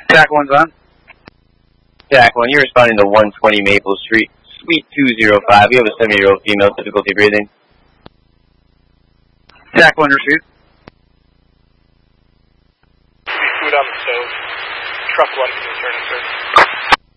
TAC 1's on. TAC 1, you're responding to 120 Maple Street, Suite 205. You have a 70-year-old female, difficulty breathing. TAC 1 received. Food on the stove. Truck 1 can return to service.